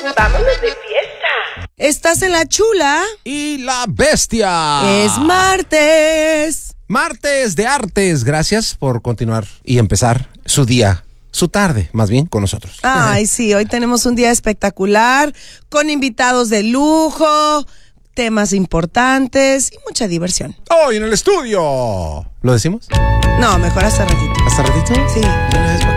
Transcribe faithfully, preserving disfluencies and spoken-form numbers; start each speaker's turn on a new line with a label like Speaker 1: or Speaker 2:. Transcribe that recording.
Speaker 1: Vámonos de fiesta.
Speaker 2: Estás en La Chula.
Speaker 3: Y La Bestia.
Speaker 2: Es martes.
Speaker 3: Martes de artes. Gracias por continuar y empezar su día, su tarde, más bien, con nosotros.
Speaker 2: Ay, sí, hoy tenemos un día espectacular, con invitados de lujo, temas importantes y mucha diversión.
Speaker 3: Hoy en el estudio. ¿Lo decimos?
Speaker 2: No, mejor hasta ratito.
Speaker 3: ¿Hasta ratito?
Speaker 2: Sí.
Speaker 3: ¿De una vez,